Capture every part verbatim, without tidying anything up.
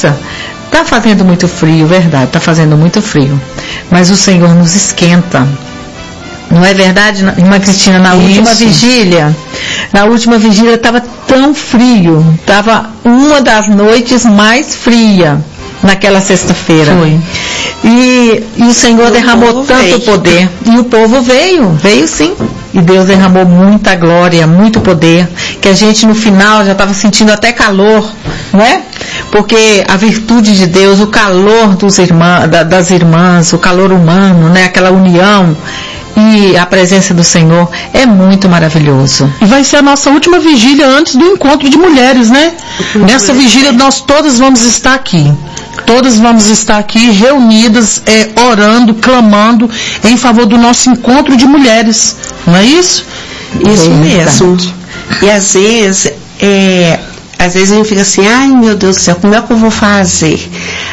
nossa, tá fazendo muito frio, verdade, tá fazendo muito frio, mas o Senhor nos esquenta. Não é verdade, irmã Cristina? Na Isso. última vigília, na última vigília estava tão frio, estava uma das noites mais frias naquela sexta-feira. Foi. E, e o Senhor o derramou tanto veio. poder. E o povo veio, veio sim. E Deus derramou muita glória, muito poder, que a gente no final já estava sentindo até calor, não é? Porque a virtude de Deus, o calor dos irmã, da, das irmãs, o calor humano, né? Aquela união e a presença do Senhor é muito maravilhoso. E vai ser a nossa última vigília antes do encontro de mulheres, né? Nessa vigília nós todas vamos estar aqui. Todas vamos estar aqui reunidas, é, orando, clamando em favor do nosso encontro de mulheres. Não é isso? Isso mesmo. E às vezes, é, às vezes a gente fica assim, ai meu Deus do céu, como é que eu vou fazer?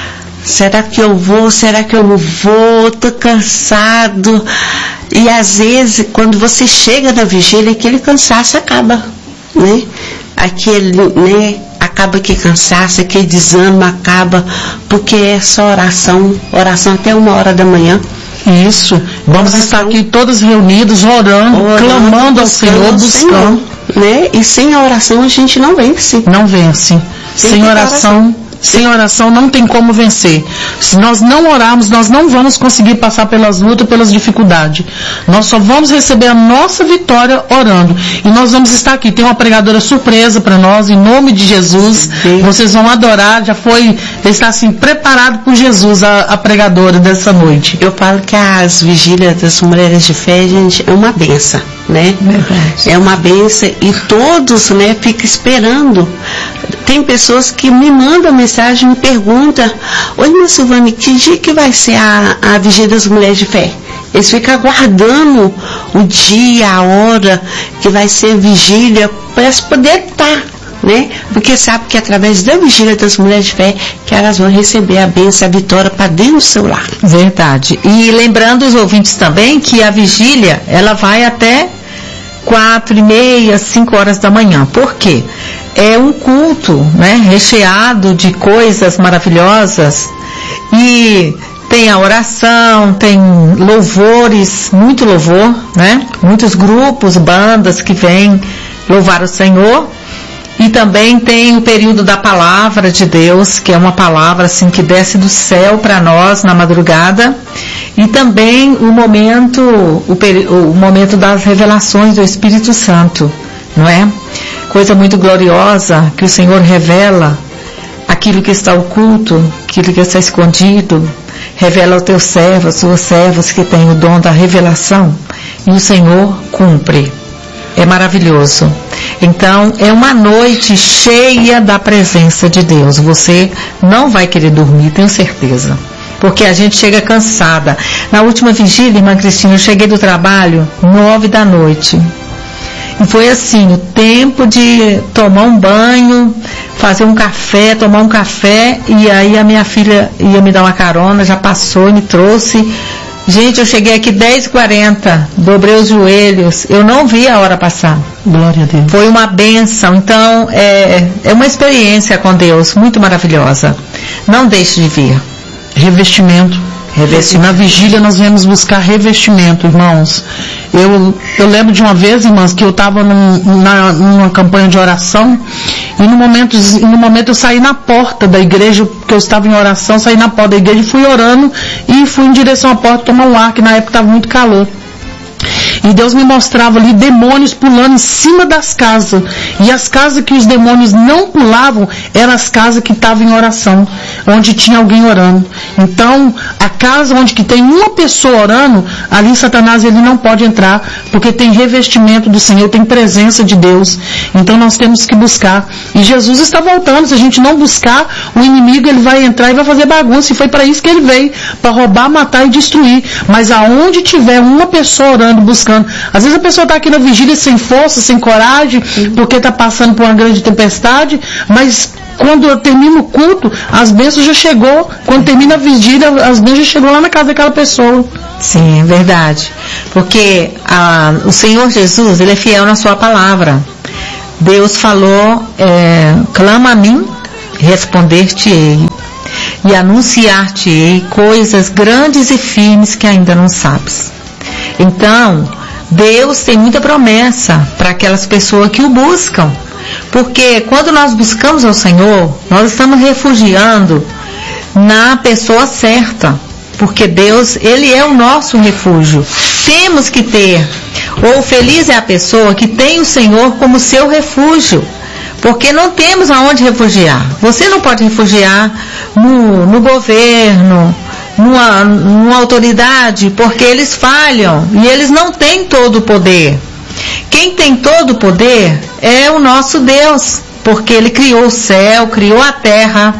Será que eu vou? Será que eu não vou? Tô cansado. E às vezes, quando você chega na vigília, aquele cansaço acaba, né? Aquele, né? Acaba que cansaço, aquele desânimo acaba, porque é só oração, oração até uma hora da manhã. Isso. Vamos oração. estar aqui todas reunidas, orando, orando clamando ao Senhor, buscando. Senhor, né? E sem a oração a gente não vence. Não vence. Sem, sem oração... oração. Sem oração não tem como vencer. Se nós não orarmos, nós não vamos conseguir passar pelas lutas, pelas dificuldades. Nós só vamos receber a nossa vitória orando. E nós vamos estar aqui. Tem uma pregadora surpresa para nós, em nome de Jesus. Sim. Vocês vão adorar. Já foi, está assim, preparado por Jesus a, a pregadora dessa noite. Eu falo que as vigílias das mulheres de fé, gente, é uma benção, né? Verdade. É uma benção e todos, né, ficam esperando. Tem pessoas que me mandam mensagem, me perguntam, oi, minha Silvane, que dia que vai ser a, a vigília das mulheres de fé? Eles ficam aguardando o dia, a hora que vai ser vigília, para poder estar, né? Porque sabe que através da vigília das mulheres de fé, que elas vão receber a bênção, a vitória para dentro do seu lar. Verdade. E lembrando os ouvintes também que a vigília, ela vai até quatro e meia, cinco horas da manhã. Por quê? É um culto, né, recheado de coisas maravilhosas e tem a oração, tem louvores, muito louvor, né? Muitos grupos, bandas que vêm louvar o Senhor. E também tem o período da palavra de Deus, que é uma palavra assim que desce do céu para nós na madrugada. E também o momento, o, peri- o momento das revelações do Espírito Santo, não é? Coisa muito gloriosa que o Senhor revela aquilo que está oculto, aquilo que está escondido, revela ao teu servo, às suas servas que têm o dom da revelação, e o Senhor cumpre. É maravilhoso. Então, é uma noite cheia da presença de Deus. Você não vai querer dormir, tenho certeza. Porque a gente chega cansada. Na última vigília, irmã Cristina, eu cheguei do trabalho nove da noite. E foi assim, o tempo de tomar um banho, fazer um café, tomar um café, e aí a minha filha ia me dar uma carona, já passou e me trouxe. Gente, eu cheguei aqui dez e quarenta, dobrei os joelhos, eu não vi a hora passar. Glória a Deus. Foi uma bênção, então é, é uma experiência com Deus muito maravilhosa. Não deixe de vir. Revestimento. Revestimento. Na vigília nós viemos buscar revestimento, irmãos. Eu, eu lembro de uma vez, irmãos, que eu estava num, na, numa campanha de oração e no momento, no momento eu saí na porta da igreja, que eu estava em oração, saí na porta da igreja e fui orando e fui em direção à porta tomar um ar, que na época estava muito calor. E Deus me mostrava ali demônios pulando em cima das casas. E as casas que os demônios não pulavam eram as casas que estavam em oração, onde tinha alguém orando. Então, a casa onde que tem uma pessoa orando, ali Satanás ele não pode entrar, porque tem revestimento do Senhor, tem presença de Deus. Então nós temos que buscar. E Jesus está voltando. Se a gente não buscar, o inimigo ele vai entrar e vai fazer bagunça. E foi para isso que ele veio, para roubar, matar e destruir. Mas aonde tiver uma pessoa orando, buscando, às vezes a pessoa está aqui na vigília sem força, sem coragem, porque está passando por uma grande tempestade, mas quando termina o culto, as bênçãos já chegou. Quando termina a vigília, as bênçãos já chegou lá na casa daquela pessoa. Sim, é verdade. Porque a, o Senhor Jesus, ele é fiel na sua palavra. Deus falou, é, clama a mim, responder-te-ei. e anunciar-te-ei coisas grandes e firmes que ainda não sabes. Então, Deus tem muita promessa para aquelas pessoas que o buscam. Porque quando nós buscamos ao Senhor, nós estamos refugiando na pessoa certa. Porque Deus, Ele é o nosso refúgio. Temos que ter, ou feliz é a pessoa que tem o Senhor como seu refúgio. Porque não temos aonde refugiar. Você não pode refugiar no, no governo, numa, numa autoridade, porque eles falham e eles não têm todo o poder. Quem tem todo o poder é o nosso Deus, porque Ele criou o céu, criou a terra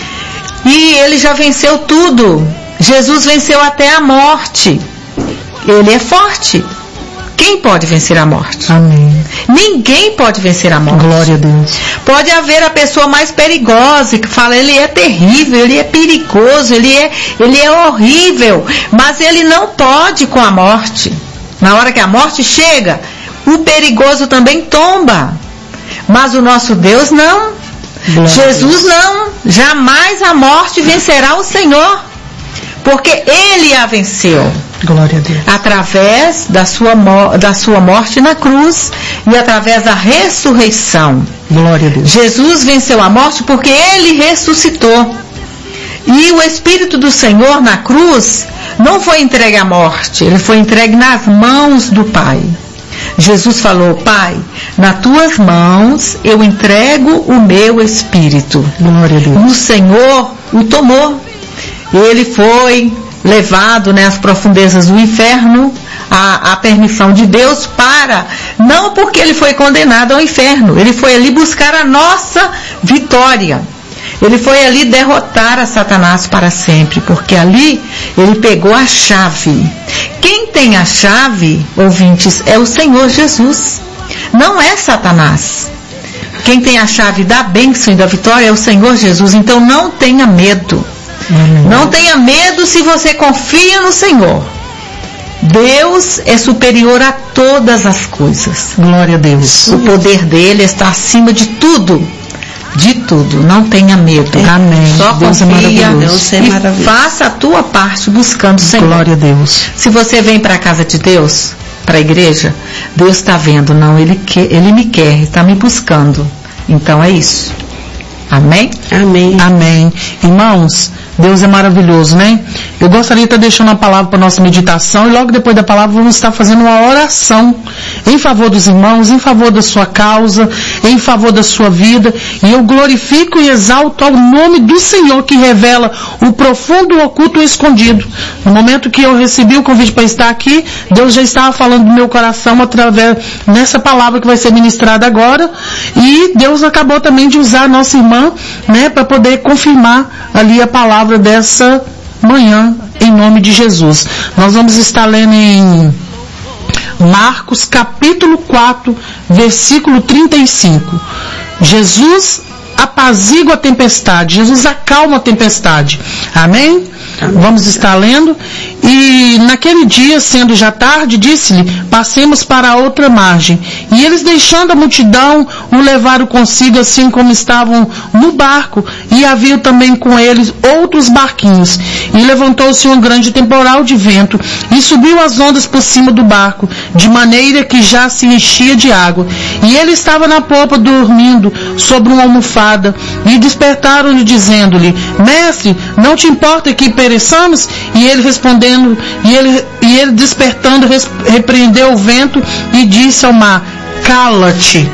e Ele já venceu tudo. Jesus venceu até a morte. Ele é forte. Quem pode vencer a morte? Amém. Ninguém pode vencer a morte. Glória a Deus. Pode haver a pessoa mais perigosa, que fala, ele é terrível, ele é perigoso, ele é, ele é horrível, mas ele não pode com a morte. Na hora que a morte chega, o perigoso também tomba. Mas o nosso Deus não. Glória Jesus não. Jamais a morte vencerá o Senhor. Porque Ele a venceu. Glória a Deus. Através da sua, da sua morte na cruz e através da ressurreição. Glória a Deus. Jesus venceu a morte porque Ele ressuscitou. E o Espírito do Senhor na cruz não foi entregue à morte, Ele foi entregue nas mãos do Pai. Jesus falou, Pai, nas tuas mãos eu entrego o meu Espírito. Glória a Deus. O Senhor o tomou. Ele foi levado, né, às profundezas do inferno, a, a permissão de Deus para, não porque ele foi condenado ao inferno, ele foi ali buscar a nossa vitória. Ele foi ali derrotar a Satanás para sempre, porque ali ele pegou a chave. Quem tem a chave, ouvintes, é o Senhor Jesus, não é Satanás. Quem tem a chave da bênção e da vitória é o Senhor Jesus, então não tenha medo. Amém. Não tenha medo se você confia no Senhor. Deus é superior a todas as coisas. Glória a Deus. O poder dele está acima de tudo. De tudo. Não tenha medo. Amém. Só Deus confia é Deus é e faça a tua parte buscando o Senhor. Glória a Deus. Se você vem para a casa de Deus, para a igreja, Deus está vendo. Não, ele, quer, ele me quer, está me buscando. Então é isso. Amém? Amém. Amém. Irmãos, Deus é maravilhoso, né? Eu gostaria de estar deixando a palavra para a nossa meditação e logo depois da palavra vamos estar fazendo uma oração em favor dos irmãos, em favor da sua causa, em favor da sua vida. E eu glorifico e exalto ao nome do Senhor que revela o profundo, o oculto e o escondido. No momento que eu recebi o convite para estar aqui, Deus já estava falando do meu coração através dessa palavra que vai ser ministrada agora. E Deus acabou também de usar a nossa irmã, né, para poder confirmar ali a palavra dessa manhã, em nome de Jesus. Nós vamos estar lendo em Marcos capítulo quatro, versículo trinta e cinco. Jesus apazigua a tempestade, Jesus acalma a tempestade. Amém? Amém. Vamos estar lendo. E naquele dia, sendo já tarde, disse-lhe, passemos para a outra margem. E eles, deixando a multidão, o levaram consigo, assim como estavam no barco, e havia também com eles outros barquinhos. E levantou-se um grande temporal de vento, e subiu as ondas por cima do barco, de maneira que já se enchia de água. E ele estava na popa, dormindo sobre uma almofada, e despertaram-lhe, dizendo-lhe, Mestre, não te importa que pereçamos? E ele respondendo, e ele, e ele despertando, repreendeu o vento e disse ao mar, cala-te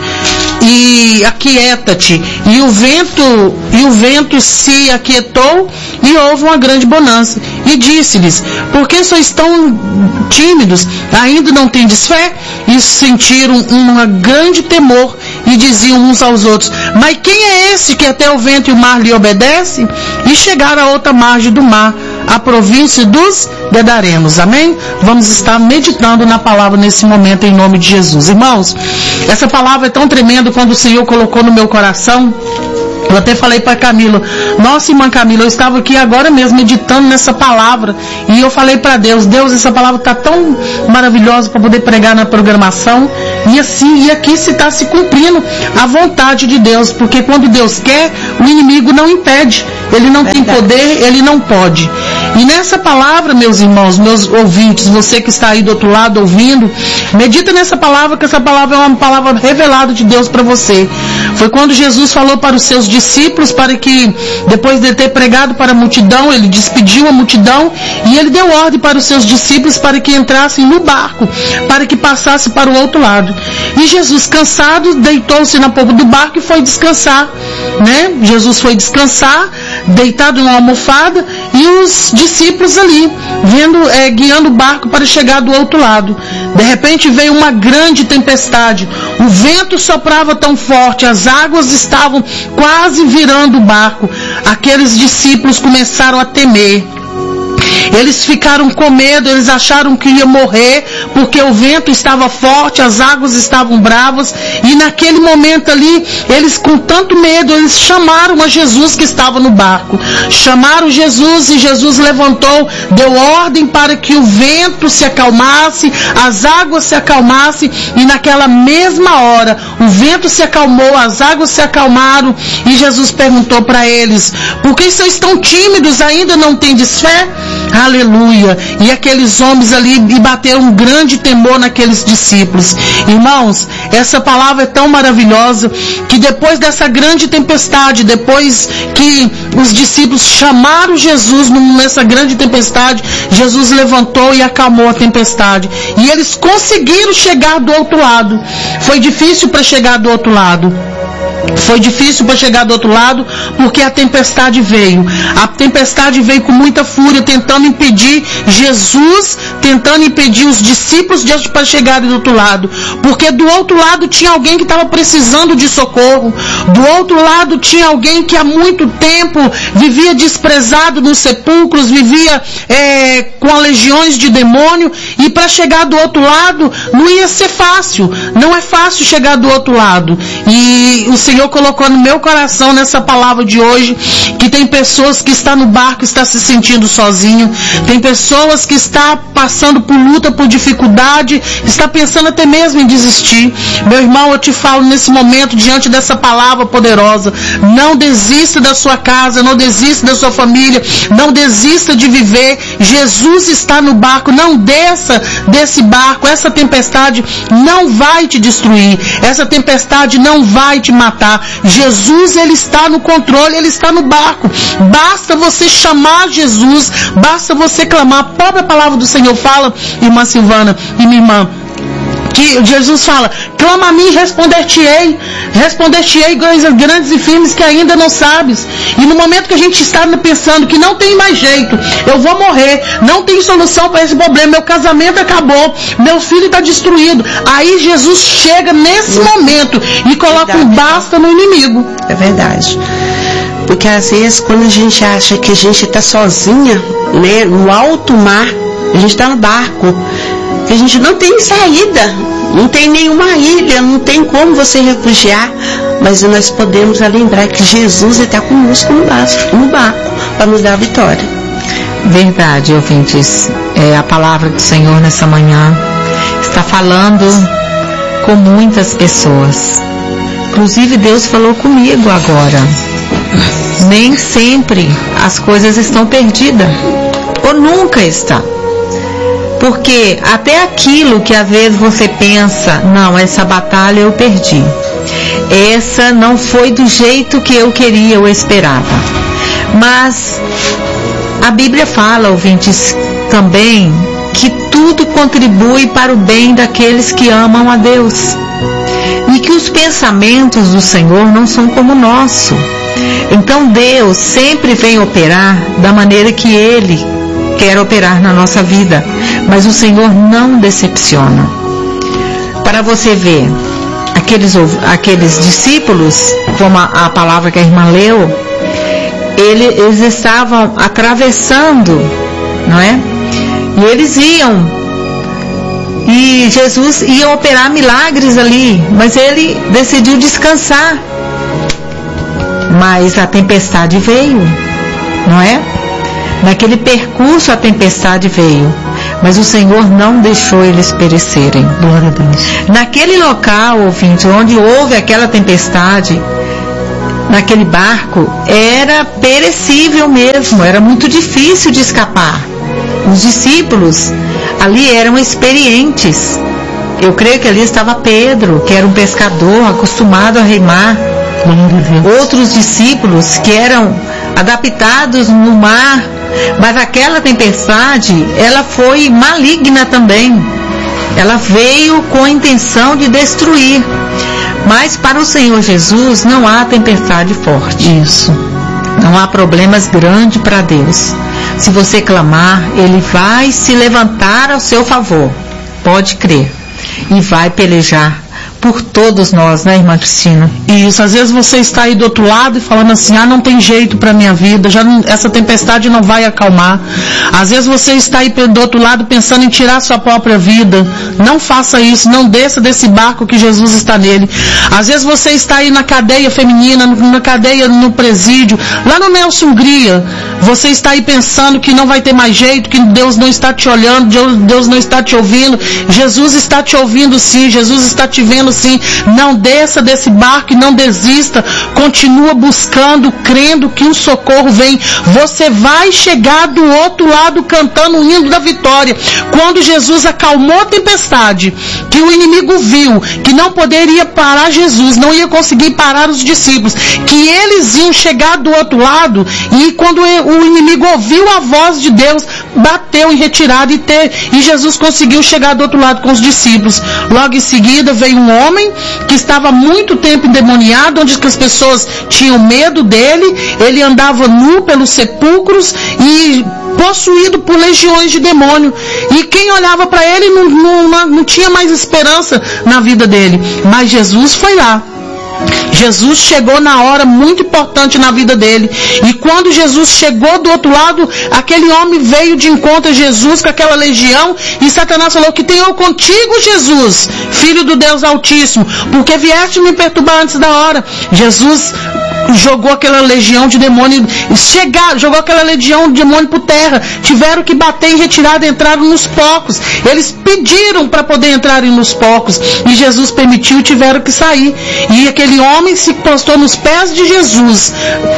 e aquieta-te. E o vento, e o vento se aquietou e houve uma grande bonança. E disse-lhes, por que sois tão tímidos? Ainda não tendes fé? E sentiram um grande temor e diziam uns aos outros, mas quem é esse que até o vento e o mar lhe obedecem? E chegaram a outra margem do mar, a província dos Gadarenos. Amém? Vamos estar meditando na palavra nesse momento em nome de Jesus. Irmãos, essa palavra é tão tremenda quando o Senhor colocou no meu coração. Eu até falei para Camila, nossa irmã Camila, eu estava aqui agora mesmo meditando nessa palavra e eu falei para Deus, Deus, essa palavra está tão maravilhosa para poder pregar na programação e assim, e aqui se está se cumprindo a vontade de Deus, porque quando Deus quer, o inimigo não impede, ele não Verdade. Tem poder, ele não pode. E nessa palavra, meus irmãos, meus ouvintes, você que está aí do outro lado ouvindo, medita nessa palavra, que essa palavra é uma palavra revelada de Deus para você. Foi quando Jesus falou para os seus discípulos, para que depois de ter pregado para a multidão, ele despediu a multidão e ele deu ordem para os seus discípulos para que entrassem no barco, para que passasse para o outro lado. E Jesus, cansado, deitou-se na polpa do barco e foi descansar, né? Jesus foi descansar, deitado numa almofada, e os discípulos ali, vendo, é, guiando o barco para chegar do outro lado. De repente veio uma grande tempestade, o vento soprava tão forte, as águas estavam quase virando o barco. Aqueles discípulos começaram a temer. Eles ficaram com medo, eles acharam que ia morrer, porque o vento estava forte, as águas estavam bravas, e naquele momento ali, eles com tanto medo, eles chamaram a Jesus que estava no barco. Chamaram Jesus e Jesus levantou, deu ordem para que o vento se acalmasse, as águas se acalmassem, e naquela mesma hora, o vento se acalmou, as águas se acalmaram, e Jesus perguntou para eles, por que vocês estão tímidos, ainda não tendes fé? Aleluia. E aqueles homens ali, e bateram um grande temor naqueles discípulos. Irmãos, essa palavra é tão maravilhosa, que depois dessa grande tempestade, depois que os discípulos chamaram Jesus nessa grande tempestade, Jesus levantou e acalmou a tempestade. E eles conseguiram chegar do outro lado. Foi difícil para chegar do outro lado. Foi difícil para chegar do outro lado, porque a tempestade veio. A tempestade veio com muita fúria, tentando impedir Jesus, tentando impedir os discípulos de para chegarem do outro lado. Porque do outro lado tinha alguém que estava precisando de socorro. Do outro lado tinha alguém que há muito tempo vivia desprezado nos sepulcros, vivia é, com legiões de demônio. E para chegar do outro lado não ia ser fácil. Não é fácil chegar do outro lado. E o Senhor colocou no meu coração nessa palavra de hoje que tem pessoas que estão no barco e estão se sentindo sozinho, tem pessoas que estão passando por luta, por dificuldade, está pensando até mesmo em desistir. Meu irmão, eu te falo nesse momento, diante dessa palavra poderosa, não desista da sua casa, não desista da sua família, não desista de viver. Jesus está no barco, não desça desse barco. Essa tempestade não vai te destruir, essa tempestade não vai te matar. Jesus, ele está no controle, ele está no barco. Basta você chamar Jesus, basta você clamar. A própria palavra do Senhor fala, irmã Silvana e minha irmã, que Jesus fala, clama a mim e responder-te-ei, responder-te-ei coisas grandes e firmes que ainda não sabes. E no momento que a gente está pensando que não tem mais jeito, eu vou morrer, não tem solução para esse problema, meu casamento acabou, meu filho está destruído, aí Jesus chega nesse momento e coloca um basta no inimigo. É verdade. Porque às vezes quando a gente acha que a gente está sozinha, né, no alto mar, a gente está no barco, que a gente não tem saída, não tem nenhuma ilha, não tem como você refugiar, mas nós podemos lembrar que Jesus está conosco no barco, no barco para nos dar a vitória. Verdade, ouvintes, é, a palavra do Senhor nessa manhã está falando com muitas pessoas. Inclusive Deus falou comigo agora. Nem sempre as coisas estão perdidas, ou nunca está. Porque até aquilo que às vezes você pensa, não, essa batalha eu perdi, essa não foi do jeito que eu queria, eu esperava. Mas a Bíblia fala, ouvintes, também, que tudo contribui para o bem daqueles que amam a Deus. E que os pensamentos do Senhor não são como o nosso. Então Deus sempre vem operar da maneira que Ele quer operar na nossa vida, mas o Senhor não decepciona. Para você ver, aqueles, aqueles discípulos, como a, a palavra que a irmã leu, ele, eles estavam atravessando, não é? E eles iam, e Jesus ia operar milagres ali, mas ele decidiu descansar, Mas a tempestade veio, não é? Naquele percurso a tempestade veio, mas o Senhor não deixou eles perecerem. Glória a Deus. Naquele local, ouvinte, onde houve aquela tempestade, naquele barco, era perecível mesmo, era muito difícil de escapar. Os discípulos ali eram experientes. Eu creio que ali estava Pedro, que era um pescador acostumado a remar. Outros discípulos que eram adaptados no mar, mas aquela tempestade, ela foi maligna também. Ela veio com a intenção de destruir. Mas para o Senhor Jesus não há tempestade forte. Isso. Não há problemas grandes para Deus. Se você clamar, Ele vai se levantar ao seu favor. Pode crer. E vai pelejar por todos nós, né, irmã Cristina? Isso, às vezes você está aí do outro lado e falando assim, ah, não tem jeito para minha vida, já não, essa tempestade não vai acalmar. Às vezes você está aí do outro lado pensando em tirar sua própria vida. Não faça isso, não desça desse barco que Jesus está nele. Às vezes você está aí na cadeia feminina, na cadeia no presídio, lá no Nelson Hungria, você está aí pensando que não vai ter mais jeito, que Deus não está te olhando, Deus não está te ouvindo. Jesus está te ouvindo sim, Jesus está te vendo sim. Não desça desse barco e não desista. Continua buscando, crendo que o socorro vem. Você vai chegar do outro lado cantando o hino da vitória. Quando Jesus acalmou a tempestade, que o inimigo viu que não poderia parar Jesus, não ia conseguir parar os discípulos, que eles iam chegar do outro lado, e quando o inimigo ouviu a voz de Deus, bateu em retirada e, ter, e Jesus conseguiu chegar do outro lado com os discípulos. Logo em seguida veio um homem que estava há muito tempo endemoniado, onde as pessoas tinham medo dele. Ele andava nu pelos sepulcros e possuído por legiões de demônio, e quem olhava para ele não, não, não tinha mais esperança na vida dele. Mas Jesus foi lá. Jesus chegou na hora muito importante na vida dele, e quando Jesus chegou do outro lado, aquele homem veio de encontro a Jesus com aquela legião, e Satanás falou: que tenho contigo, Jesus, filho do Deus Altíssimo, porque vieste me perturbar antes da hora. Jesus jogou aquela legião de demônio, chegar, jogou aquela legião de demônio por terra. Tiveram que bater em retirada, entraram nos porcos. Eles pediram para poder entrarem nos porcos, e Jesus permitiu e tiveram que sair. E aquele homem se postou nos pés de Jesus,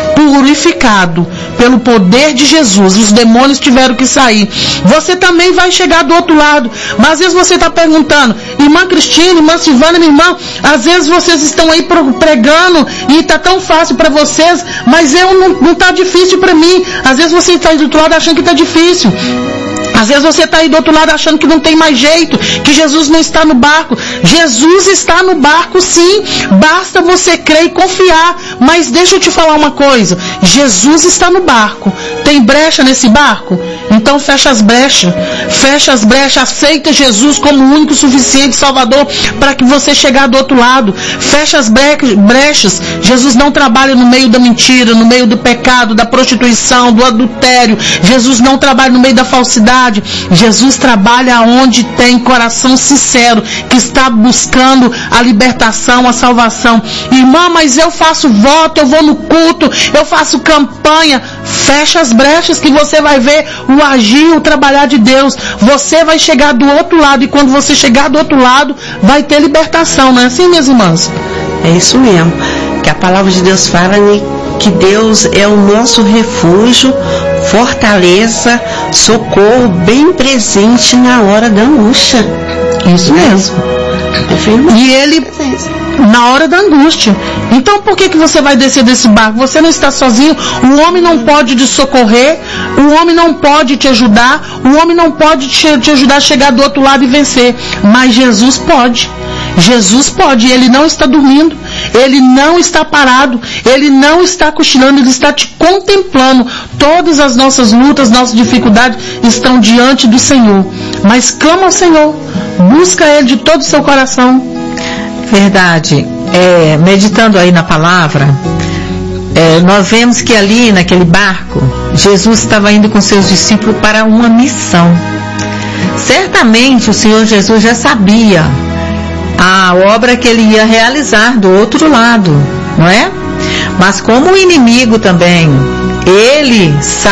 purificado pelo poder de Jesus. Os demônios tiveram que sair. Você também vai chegar do outro lado. Mas às vezes você está perguntando: irmã Cristina, irmã Silvana, minha irmã, às vezes vocês estão aí pregando e está tão fácil para vocês, mas eu não está difícil para mim. Às vezes você está aí do outro lado achando que está difícil. Às vezes você está aí do outro lado achando que não tem mais jeito, que Jesus não está no barco. Jesus está no barco sim, basta você crer e confiar. Mas deixa eu te falar uma coisa: Jesus está no barco. Tem brecha nesse barco? Então fecha as brechas, fecha as brechas, aceita Jesus como o único suficiente Salvador para que você chegar do outro lado. Fecha as brechas. Jesus não trabalha no meio da mentira, no meio do pecado, da prostituição, do adultério. Jesus não trabalha no meio da falsidade. Jesus trabalha onde tem coração sincero, que está buscando a libertação, a salvação. Irmã, mas eu faço voto, eu vou no culto, eu faço campanha. Fecha as brechas que você vai ver o agir, o trabalhar de Deus. Você vai chegar do outro lado, e quando você chegar do outro lado, vai ter libertação, não é assim, minhas irmãs? É isso mesmo, que a palavra de Deus fala, né, que Deus é o nosso refúgio, fortaleza, socorro bem presente na hora da angústia. Isso mesmo. E ele, na hora da angústia. Então por que que você vai descer desse barco? Você não está sozinho. O homem não pode te socorrer, o homem não pode te ajudar, o homem não pode te, te ajudar a chegar do outro lado e vencer. Mas Jesus pode. Jesus pode, ele não está dormindo, ele não está parado, ele não está cochilando, ele está te contemplando. Todas as nossas lutas, nossas dificuldades estão diante do Senhor. Mas clama ao Senhor, busca Ele de todo o seu coração. Verdade. É, meditando aí na palavra, é, nós vemos que ali naquele barco, Jesus estava indo com seus discípulos para uma missão. Certamente o Senhor Jesus já sabia a obra que ele ia realizar do outro lado, não é? Mas como o inimigo também, ele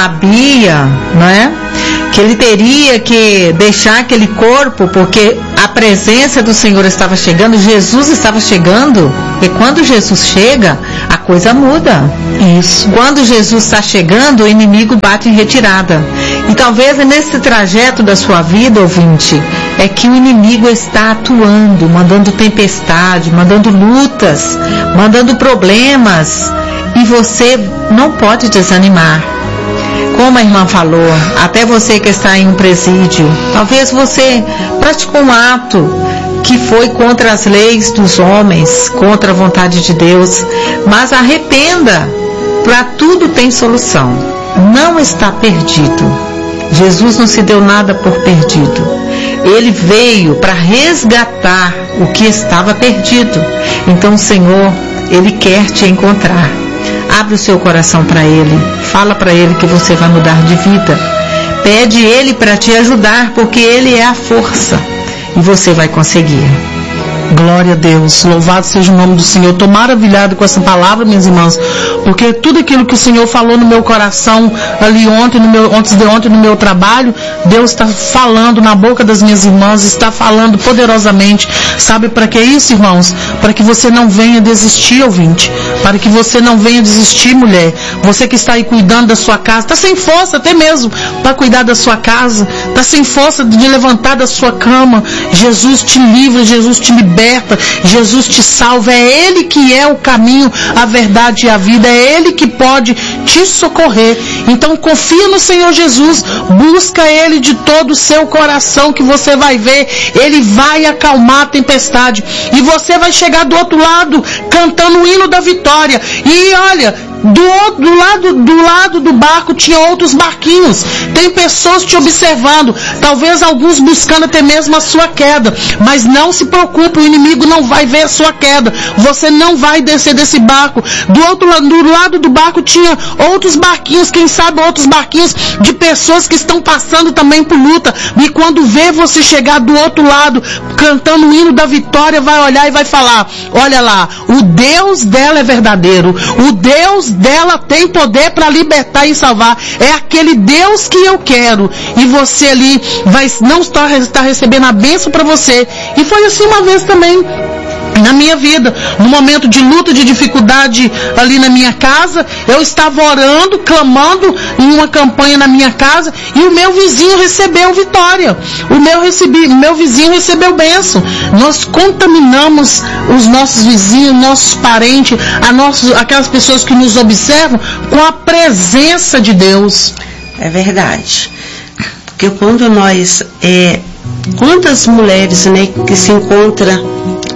sabia, não é? Que ele teria que deixar aquele corpo, porque a presença do Senhor estava chegando, Jesus estava chegando, e quando Jesus chega, a coisa muda. Isso. Quando Jesus está chegando, o inimigo bate em retirada. E talvez é nesse trajeto da sua vida, ouvinte, é que o inimigo está atuando, mandando tempestade, mandando lutas, mandando problemas, e você não pode desanimar. Como a irmã falou, até você que está em um presídio, talvez você praticou um ato que foi contra as leis dos homens, contra a vontade de Deus, mas arrependa, para tudo tem solução, não está perdido. Jesus não se deu nada por perdido, ele veio para resgatar o que estava perdido. Então o Senhor, ele quer te encontrar. Abre o seu coração para Ele, fala para Ele que você vai mudar de vida, pede Ele para te ajudar, porque Ele é a força e você vai conseguir. Glória a Deus, louvado seja o nome do Senhor. Estou maravilhado com essa palavra, minhas irmãs, porque tudo aquilo que o Senhor falou no meu coração ali ontem, no meu, antes de ontem no meu trabalho, Deus está falando na boca das minhas irmãs, está falando poderosamente. Sabe para que isso, irmãos? Para que você não venha desistir, ouvinte, para que você não venha desistir, mulher, você que está aí cuidando da sua casa, está sem força até mesmo para cuidar da sua casa, está sem força de levantar da sua cama. Jesus te livra, Jesus te liberta, Jesus te salva, é Ele que é o caminho, a verdade e a vida, é Ele que pode te socorrer. Então confia no Senhor Jesus, busca Ele de todo o seu coração, que você vai ver, Ele vai acalmar a tempestade, e você vai chegar do outro lado cantando o hino da vitória. E olha, Do, do, lado, do lado do barco tinha outros barquinhos, tem pessoas te observando, talvez alguns buscando até mesmo a sua queda, mas não se preocupe, o inimigo não vai ver a sua queda, você não vai descer desse barco. Do outro lado, do lado do barco tinha outros barquinhos, quem sabe outros barquinhos de pessoas que estão passando também por luta, e quando vê você chegar do outro lado cantando o hino da vitória, vai olhar e vai falar: olha lá, o Deus dela é verdadeiro, o Deus dela tem poder para libertar e salvar, é aquele Deus que eu quero. E você ali vai não estar, estar recebendo a bênção para você. E foi assim uma vez também na minha vida, no momento de luta, de dificuldade ali na minha casa, eu estava orando, clamando em uma campanha na minha casa, e o meu vizinho recebeu vitória, o meu, recebi, meu vizinho recebeu bênção. Nós contaminamos os nossos vizinhos, nossos parentes, a nossos, aquelas pessoas que nos observam, com a presença de Deus. É verdade, porque quando nós, é, quantas mulheres, né, que se encontram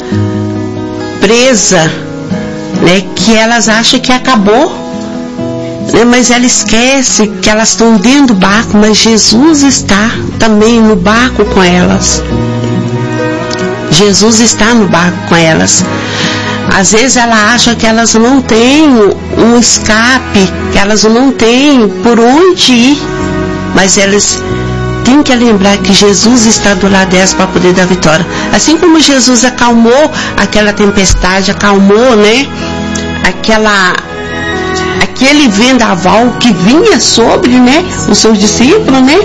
presa, né, que elas acham que acabou, né, mas ela esquece que elas estão dentro do barco, mas Jesus está também no barco com elas. Jesus está no barco com elas. Às vezes ela acha que elas não têm um escape, que elas não têm por onde ir, mas elas tem que lembrar que Jesus está do lado delas para poder dar vitória. Assim como Jesus acalmou aquela tempestade, acalmou, né, aquela, aquele vendaval que vinha sobre, né, os seus discípulos, né,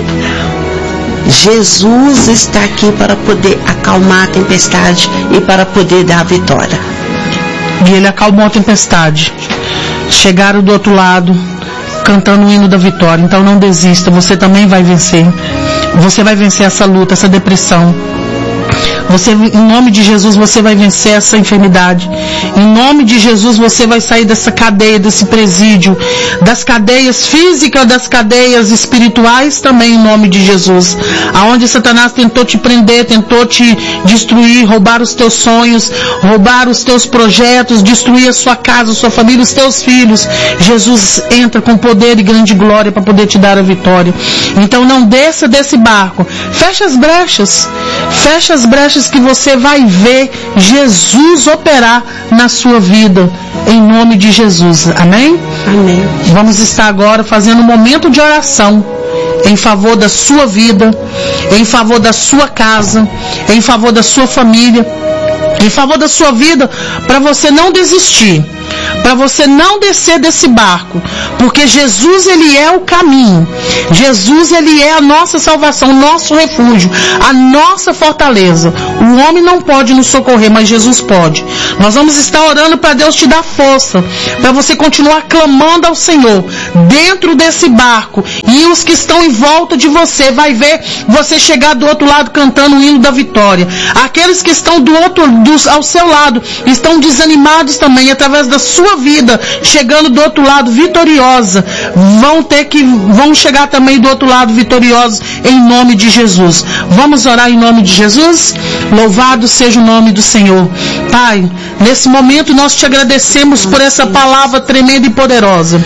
Jesus está aqui para poder acalmar a tempestade e para poder dar a vitória. E Ele acalmou a tempestade. Chegaram do outro lado cantando o hino da vitória. Então não desista, você também vai vencer. Você vai vencer essa luta, essa depressão. Você, em nome de Jesus, você vai vencer essa enfermidade. Em nome de Jesus, você vai sair dessa cadeia, desse presídio, das cadeias físicas, das cadeias espirituais também, em nome de Jesus. Aonde Satanás tentou te prender, tentou te destruir, roubar os teus sonhos, roubar os teus projetos, destruir a sua casa, a sua família, os teus filhos. Jesus entra com poder e grande glória para poder te dar a vitória. Então não desça desse barco. Fecha as brechas. Fecha as brechas que você vai ver Jesus operar na sua vida, em nome de Jesus. Amém? Amém. Vamos estar agora fazendo um momento de oração em favor da sua vida, em favor da sua casa, em favor da sua família, em favor da sua vida, para você não desistir, para você não descer desse barco, porque Jesus, ele é o caminho, Jesus, ele é a nossa salvação, o nosso refúgio, a nossa fortaleza. O homem não pode nos socorrer, mas Jesus pode. Nós vamos estar orando para Deus te dar força, para você continuar clamando ao Senhor dentro desse barco, e os que estão em volta de você vai ver você chegar do outro lado cantando o hino da vitória. Aqueles que estão do outro, do, ao seu lado, estão desanimados também, através da sua vida, chegando do outro lado vitoriosa, vão ter que, vão chegar também do outro lado vitoriosos, em nome de Jesus. Vamos orar em nome de Jesus? Louvado seja o nome do Senhor. Pai, nesse momento nós te agradecemos por essa palavra tremenda e poderosa.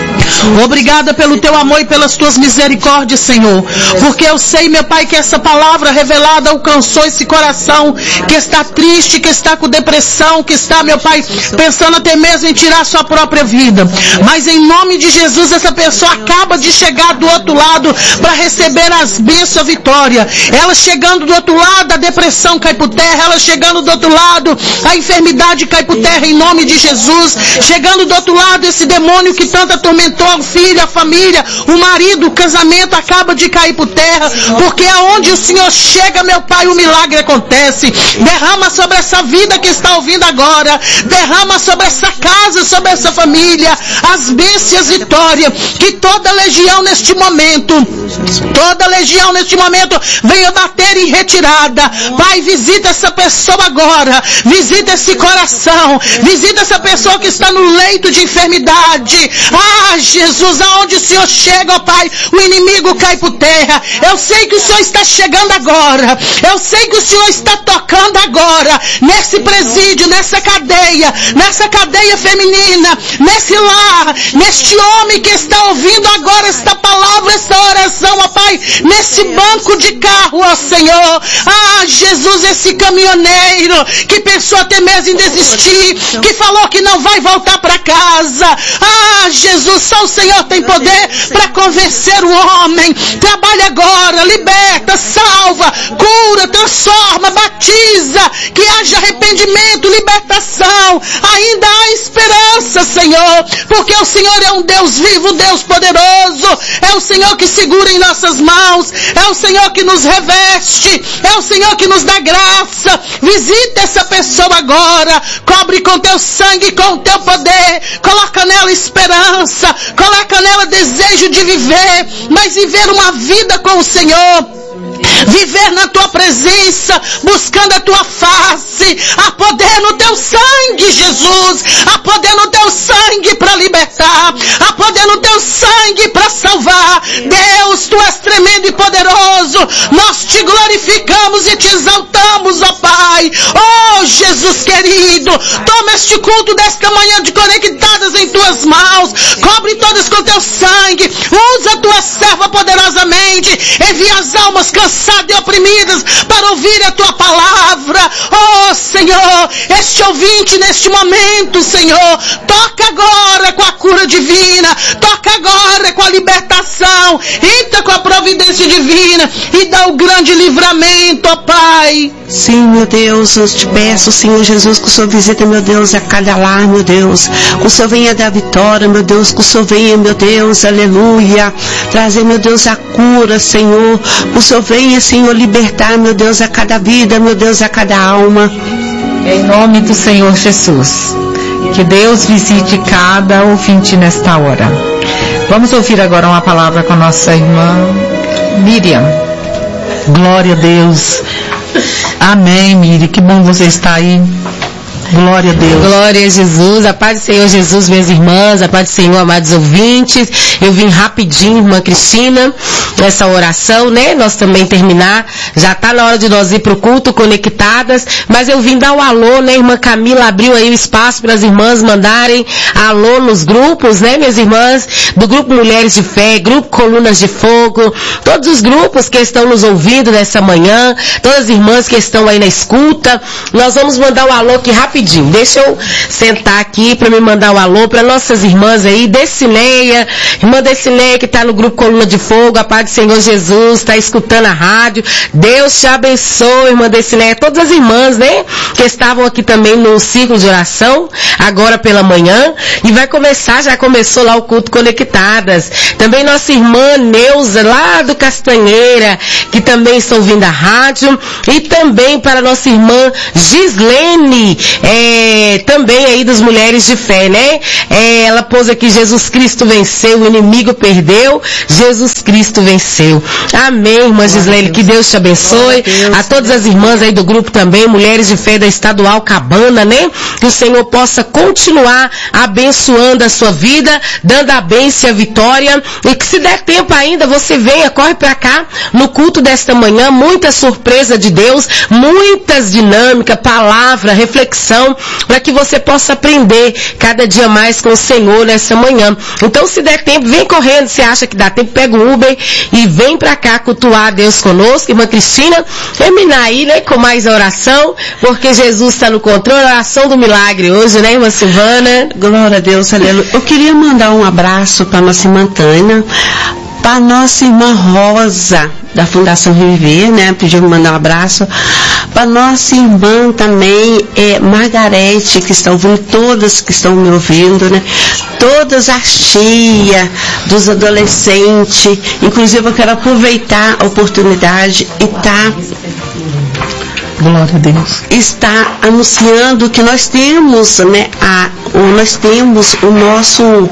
Obrigada pelo teu amor e pelas tuas misericórdias, Senhor, porque eu sei, meu Pai, que essa palavra revelada alcançou esse coração que está triste, que está com depressão, que está, meu Pai, pensando até mesmo em tirar a sua própria vida, mas em nome de Jesus, essa pessoa acaba de chegar do outro lado para receber as bênçãos, a vitória. Ela chegando do outro lado, a depressão cai por terra. Ela chegando do outro lado, a enfermidade cai por terra, em nome de Jesus. Chegando do outro lado, esse demônio que tanto atormentou o filho, a família, o marido, o casamento acaba de cair por terra, porque aonde o Senhor chega, meu Pai, o milagre acontece. Derrama sobre essa vida que está ouvindo agora, derrama sobre essa casa, sobre essa família, as bênçãos e vitória, que toda legião neste momento, toda legião neste momento venha bater em retirada. Pai, visita essa pessoa agora, visita esse coração, visita essa pessoa que está no leito de enfermidade. Ah, Jesus, aonde o Senhor chega, ó Pai, o inimigo cai por terra. Eu sei que o Senhor está chegando agora, eu sei que o Senhor está tocando agora, nesse presídio, nessa cadeia, nessa cadeia feminina, nesse lar, neste homem que está ouvindo agora esta palavra, esta oração, ó Pai, nesse banco de carro, ó Senhor. Ah, Jesus, esse caminhoneiro que pensou até mesmo em desistir, que falou que não vai voltar para casa. Ah, Jesus, só o Senhor tem poder para convencer o homem. Trabalha agora, liberta, salva, cura, transforma, batiza, que haja arrependimento, libertação. Ainda há esperança, Senhor, porque o Senhor é um Deus vivo, Deus poderoso. É o Senhor que segura em nossas mãos, é o Senhor que nos reveste, é o Senhor que nos dá graça. Visita essa pessoa agora, cobre com teu sangue, com teu poder, coloca nela esperança, coloca nela desejo de viver, mas viver uma vida com o Senhor, viver na tua presença, buscando a tua face. Há poder no teu sangue, Jesus, há poder no teu sangue para libertar, há poder no teu sangue para salvar. Deus, tu és tremendo e poderoso, nós te glorificamos e te exaltamos, ó Pai. Oh Jesus querido, toma este culto desta manhã de conectadas em tuas mãos, cobre todas com teu sangue, usa a tua serva poderosamente, envia as almas cansadas e oprimidas para ouvir a tua palavra. Oh Senhor, este ouvinte neste momento, Senhor, toca agora com a cura divina, toca agora com a libertação, entra com a providência divina e dá o grande livramento, ó Pai. Sim, meu Deus, eu te peço, Senhor Jesus, que o Senhor visita, meu Deus, a cada lar, meu Deus, que o Senhor venha dar vitória, meu Deus, que o Senhor venha, meu Deus, aleluia, trazer, meu Deus, a cura, Senhor, que o Senhor venha, Senhor, libertar, meu Deus, a cada vida, meu Deus, a cada alma. Em nome do Senhor Jesus, que Deus visite cada ouvinte nesta hora. Vamos ouvir agora uma palavra com a nossa irmã Miriam. Glória a Deus. Amém, Miriam, que bom você estar aí. Glória a Deus. Glória a Jesus, a paz do Senhor Jesus, minhas irmãs, a paz do Senhor, amados ouvintes. Eu vim rapidinho, irmã Cristina, nessa oração, né? Nós também terminar, já está na hora de nós ir para o culto, conectadas, mas eu vim dar o alô, né? Irmã Camila abriu aí o espaço para as irmãs mandarem alô nos grupos, né, minhas irmãs, do grupo Mulheres de Fé, grupo Colunas de Fogo, todos os grupos que estão nos ouvindo nessa manhã, todas as irmãs que estão aí na escuta. Nós vamos mandar o alô aqui rapidinho rapidinho. Deixa eu sentar aqui para me mandar um alô para nossas irmãs aí, Decineia, irmã Decineia que está no grupo Coluna de Fogo, a paz do Senhor Jesus, está escutando a rádio. Deus te abençoe, irmã Decineia, todas as irmãs, né, que estavam aqui também no círculo de oração, agora pela manhã, e vai começar, já começou lá o culto Conectadas. Também nossa irmã Neuza, lá do Castanheira, que também está ouvindo a rádio, e também para nossa irmã Gislene, é, também aí das Mulheres de Fé, né? É, ela pôs aqui, Jesus Cristo venceu, o inimigo perdeu, Jesus Cristo venceu. Amém, irmã Gislene, que Deus te abençoe. A todas as irmãs aí do grupo também, Mulheres de Fé da Estadual Cabana, né? Que o Senhor possa continuar abençoando a sua vida, dando a bênção e a vitória, e que se der tempo ainda, você venha, corre pra cá, no culto desta manhã, muita surpresa de Deus, muitas dinâmicas, palavra, reflexão, para que você possa aprender cada dia mais com o Senhor nessa manhã. Então, se der tempo, vem correndo, se acha que dá tempo, pega o Uber e vem pra cá cultuar Deus conosco. Irmã Cristina, terminar aí, né, com mais a oração, porque Jesus está no controle, a oração do milagre hoje, né, irmã Silvana? Glória a Deus, aleluia. Eu queria mandar um abraço para nossa irmã Tânia, para nossa irmã Rosa, da Fundação Reviver, né? Pediu me mandar um abraço. Para nossa irmã também, é, Margarete, que está ouvindo, todas que estão me ouvindo, né? Todas as tias dos adolescentes. Inclusive, eu quero aproveitar a oportunidade e estar... Glória a Deus. Está anunciando que nós temos, né? A, nós temos o nosso...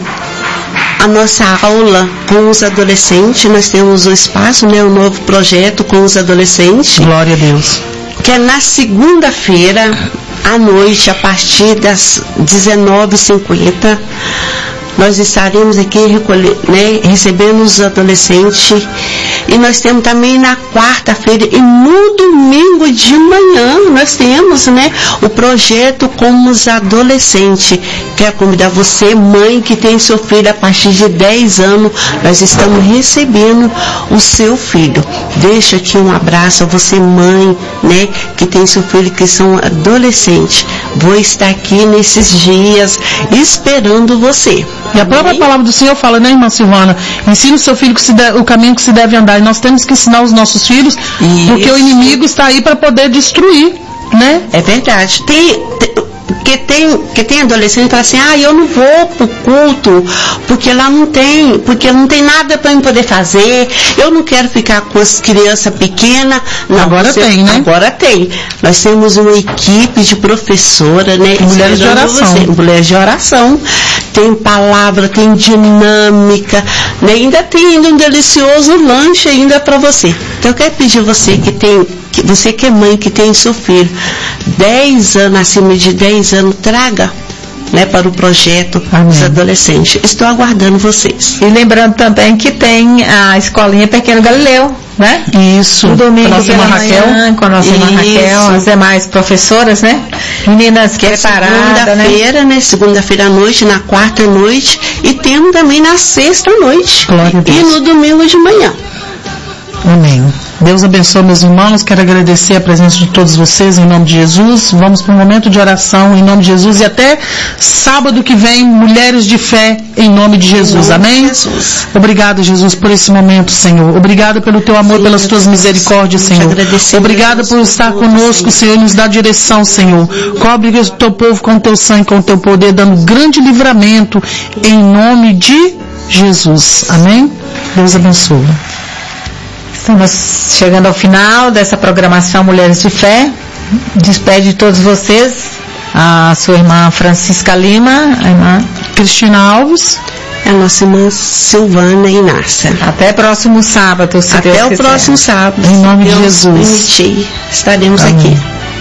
a nossa aula com os adolescentes, nós temos o espaço, né, um novo projeto com os adolescentes. Glória a Deus. Que é na segunda-feira, à noite, a partir das dezenove e cinquenta, nós estaremos aqui recolher, né, recebendo os adolescentes. E nós temos também na quarta-feira e no domingo de manhã nós temos, né, o projeto com os adolescentes. Quero convidar você, mãe, que tem seu filho a partir de dez anos, nós estamos recebendo o seu filho. Deixa aqui um abraço a você, mãe, né, que tem seu filho que são adolescentes. Vou estar aqui nesses dias esperando você. E a própria palavra do Senhor fala, né, irmã Silvana? Ensina o seu filho que se de, o caminho que se deve andar. E nós temos que ensinar os nossos filhos, isso, porque o inimigo está aí para poder destruir, né? É verdade. Tem, tem, que, tem, que tem adolescente que fala assim, ah, eu não vou pro culto, porque lá não tem, porque não tem nada para eu poder fazer, eu não quero ficar com as crianças pequenas. Não, agora você, tem, né? Agora tem. Nós temos uma equipe de professora, né? Mulheres de oração. Você, mulheres de oração. Tem palavra, tem dinâmica, né? Ainda tem ainda um delicioso lanche ainda para você. Então eu quero pedir você que tem, que você que é mãe, que tem seu filho, dez anos, acima de dez anos, traga, né, para o projeto dos adolescentes. Estou aguardando vocês. E lembrando também que tem a escolinha Pequeno Galileu, né? Isso. No domingo com a nossa irmã Raquel. Manhã, com a nossa irmã Raquel, as demais professoras, né? Meninas que preparadas, segunda-feira, né? Segunda-feira à noite, na quarta à noite, e temos também na sexta à noite. Glória a Deus. E no domingo de manhã. Amém. Deus abençoe, meus irmãos. Quero agradecer a presença de todos vocês em nome de Jesus. Vamos para um momento de oração em nome de Jesus e até sábado que vem, Mulheres de Fé em nome de Jesus. Amém? Jesus. Obrigado, Jesus, por esse momento, Senhor. Obrigado pelo teu amor, Sim, pelas tuas misericórdias, Senhor. Obrigado por estar conosco, Senhor, e nos dar direção, Senhor. Cobre o teu povo com o teu sangue, com o teu poder, dando grande livramento em nome de Jesus. Amém? Deus abençoe. Estamos chegando ao final dessa programação Mulheres de Fé. Despede de todos vocês a sua irmã Francisca Lima, a irmã Cristina Alves, a nossa irmã Silvana Inácia. Até próximo sábado, se Até Deus o quiser. próximo sábado. Em nome de Deus Jesus. permitir, estaremos Amém. aqui.